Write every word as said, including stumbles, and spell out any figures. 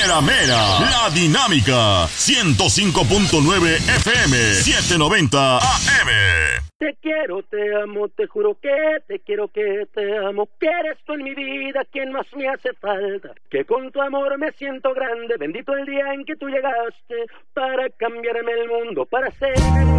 mera mera, la dinámica, ciento cinco punto nueve F M, setecientos noventa A M. Te quiero, te amo, te juro que te quiero, que te amo, que eres tú en mi vida quien más me hace falta, que con tu amor me siento grande, bendito el día en que tú llegaste para cambiarme el mundo, para hacerme